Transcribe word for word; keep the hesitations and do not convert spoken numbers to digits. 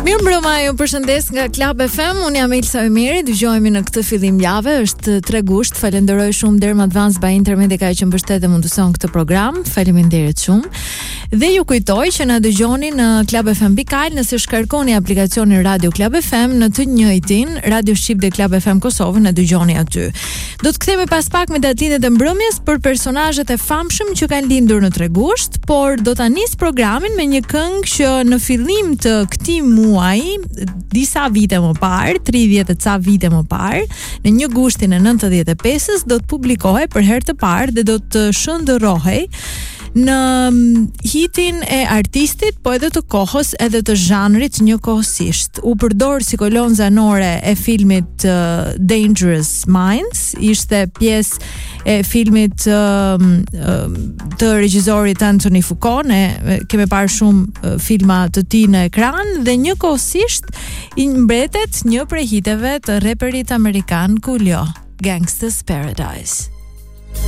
Mirë mbrëma, ju përshëndes nga Club F M, unë jam Elsa Ymeri, dëgjohemi në këtë fillim jave, është tre gusht, falenderoj shumë Derm Advance by Intermedica që mbështet dhe mundëson këtë program, faleminderit shumë. Dhe ju kujtoj që na dëgjoni në Club F M Bikal, nëse shkarkoni aplikacionin Radio Club F M në të njëjtin Radio Shqip dhe Club F M Kosovë, na dëgjoni aty. Do të kthehemi pas pak me datëlindjet e mbrëmjes për personazhet e famshëm që kanë lindur në tre gusht, por do ta nis programin me një këngë që në fillim të këtij muaji, disa vite më parë, tridhjetë e ca vite më parë, në një gushtin e nëntëdhjetë e pesës do të publikohej për herë të parë dhe do të shndërrohej në hitin e artistit, po edhe të kohës edhe të zhanrit njëkohësisht. U përdor si kolon zanore e filmit uh, Dangerous Minds, ishte pjesë e filmit uh, uh, të regjisorit Anthony Fuqua, ne kemi parë shumë uh, filma të tij në ekran dhe njëkohësisht i mbretet një prej hiteve të reperit amerikan Coolio, Gangsta's Paradise.